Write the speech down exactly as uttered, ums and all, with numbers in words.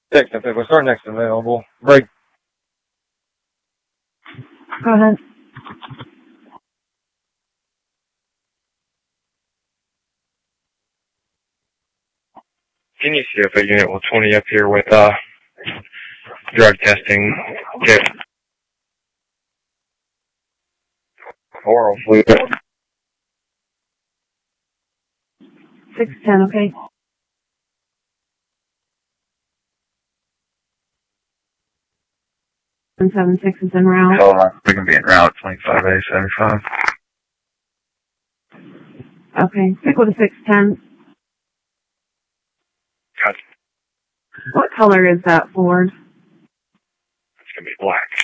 Six, I think we'll start next available. Break. Go ahead. Can you see if a unit will twenty up here with uh drug testing kit? Oral fluid. Six ten, okay. And seven six is en route. Hold on, we can be en route twenty-five A seventy-five. Okay, stick with a six ten. Gotcha. What color is that Ford? It's gonna be black.